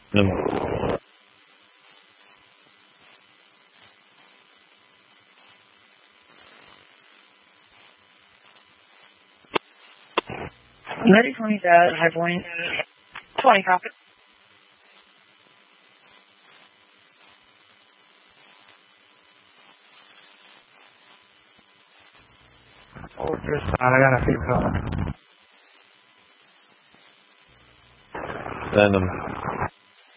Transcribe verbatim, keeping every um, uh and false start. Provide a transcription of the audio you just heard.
No. Ready for me, Dad. High point. twenty, copy. Oh, this time I got a few calls. Send them.